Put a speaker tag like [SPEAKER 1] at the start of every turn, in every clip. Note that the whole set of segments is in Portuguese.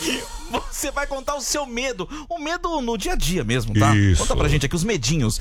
[SPEAKER 1] Você vai contar o seu medo. O medo no dia a dia mesmo, tá?
[SPEAKER 2] Isso.
[SPEAKER 1] Conta pra gente aqui os medinhos.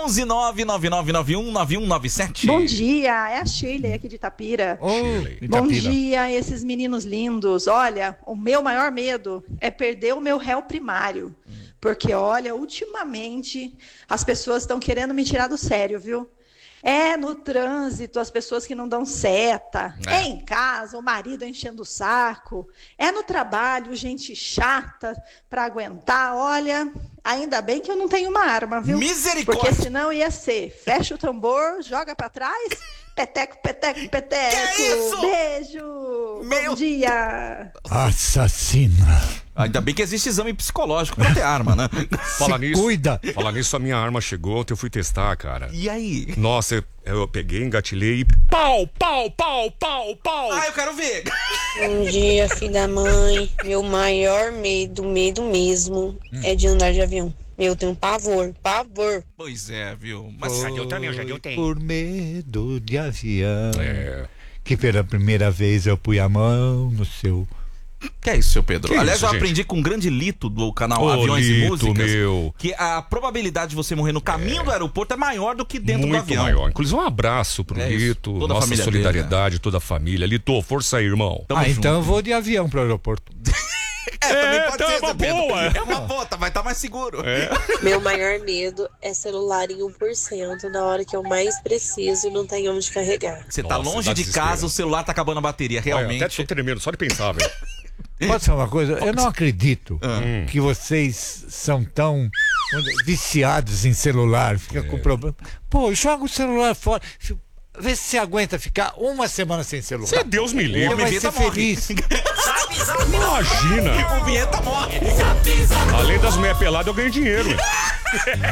[SPEAKER 1] 11999919197.
[SPEAKER 3] Bom dia, é a Shirley aqui de Itapira. Bom dia, esses meninos lindos. Olha, o meu maior medo é perder o meu réu primário. Porque, olha, ultimamente as pessoas estão querendo me tirar do sério, viu? É no trânsito, as pessoas que não dão seta. É em casa, o marido enchendo o saco. É no trabalho, gente chata pra aguentar. Olha, ainda bem que eu não tenho uma arma, viu?
[SPEAKER 1] Misericórdia!
[SPEAKER 3] Porque senão ia ser, fecha o tambor, joga pra trás, peteco, peteco, peteco.
[SPEAKER 1] Que é isso?
[SPEAKER 3] Beijo! Bom dia!
[SPEAKER 4] Assassina.
[SPEAKER 1] Ainda bem que existe exame psicológico pra ter arma, né?
[SPEAKER 4] Cuida.
[SPEAKER 2] Falar nisso, a minha arma chegou, ontem eu fui testar, cara.
[SPEAKER 1] E aí?
[SPEAKER 2] Nossa, eu peguei, engatilhei e pau, pau, pau, pau, pau.
[SPEAKER 1] Ah, eu quero ver.
[SPEAKER 5] Bom dia, filho da mãe. Meu maior medo mesmo, é de andar de avião. Eu tenho pavor.
[SPEAKER 1] Pois é, viu? Mas
[SPEAKER 2] Eu também, eu já deu tempo.
[SPEAKER 4] Por medo de avião.
[SPEAKER 2] É.
[SPEAKER 4] Que pela primeira vez eu pus a mão no seu...
[SPEAKER 1] que é isso, seu Pedro?
[SPEAKER 2] Que
[SPEAKER 1] Aliás,
[SPEAKER 2] isso,
[SPEAKER 1] eu
[SPEAKER 2] gente?
[SPEAKER 1] aprendi com um grande Lito do canal
[SPEAKER 2] Ô,
[SPEAKER 1] Aviões e
[SPEAKER 2] Lito,
[SPEAKER 1] Músicas
[SPEAKER 2] meu.
[SPEAKER 1] que a probabilidade de você morrer no caminho do aeroporto é maior do que dentro do
[SPEAKER 2] Muito
[SPEAKER 1] avião.
[SPEAKER 2] maior. Inclusive, um abraço pro
[SPEAKER 1] É isso.
[SPEAKER 2] Lito,
[SPEAKER 1] Toda a
[SPEAKER 2] nossa
[SPEAKER 1] família
[SPEAKER 2] solidariedade, toda a família. Lito, força aí, irmão.
[SPEAKER 1] Tamo
[SPEAKER 4] então eu
[SPEAKER 1] junto.
[SPEAKER 4] vou de avião pro aeroporto.
[SPEAKER 1] Também pode
[SPEAKER 2] tá
[SPEAKER 1] ser,
[SPEAKER 2] uma
[SPEAKER 1] seu Pedro.
[SPEAKER 2] boa.
[SPEAKER 1] É uma boa, vai estar mais seguro.
[SPEAKER 5] Meu maior medo é celular em 1% na hora que eu mais preciso e não tenho onde carregar.
[SPEAKER 1] Você tá
[SPEAKER 2] Nossa,
[SPEAKER 1] longe
[SPEAKER 2] dá
[SPEAKER 1] de
[SPEAKER 2] desespero.
[SPEAKER 1] casa, o celular tá acabando a bateria,
[SPEAKER 2] Olha,
[SPEAKER 1] realmente.
[SPEAKER 2] até tô tremendo, só de pensar, velho.
[SPEAKER 4] Pode ser uma coisa? Eu não acredito que vocês são tão viciados em celular. Fica com problema. Pô, joga o celular fora. Vê se você aguenta ficar uma semana sem celular.
[SPEAKER 2] Se Deus me
[SPEAKER 4] Você
[SPEAKER 2] livre.
[SPEAKER 4] vai
[SPEAKER 1] Vinheta
[SPEAKER 4] ser
[SPEAKER 1] morre.
[SPEAKER 4] feliz.
[SPEAKER 2] Imagina.
[SPEAKER 1] O vinheta morre.
[SPEAKER 2] Além das meias peladas, eu ganho dinheiro.